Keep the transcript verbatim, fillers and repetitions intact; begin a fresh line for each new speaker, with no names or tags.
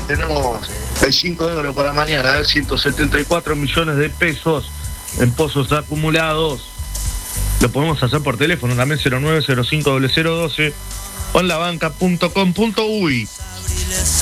tenemos el cinco de oro para mañana, ¿eh? ciento setenta y cuatro millones de pesos en pozos acumulados. Lo podemos hacer por teléfono también, cero nueve cero cinco cero cero uno dos o en la banca punto com punto uy.